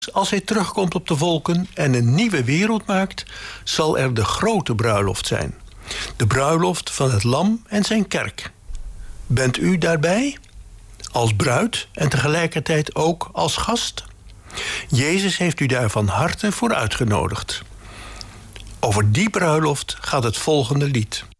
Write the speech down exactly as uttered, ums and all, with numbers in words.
Als hij terugkomt op de wolken en een nieuwe wereld maakt, zal er de grote bruiloft zijn. De bruiloft van het Lam en zijn kerk. Bent u daarbij? Als bruid en tegelijkertijd ook als gast? Jezus heeft u daar van harte voor uitgenodigd. Over die bruiloft gaat het volgende lied.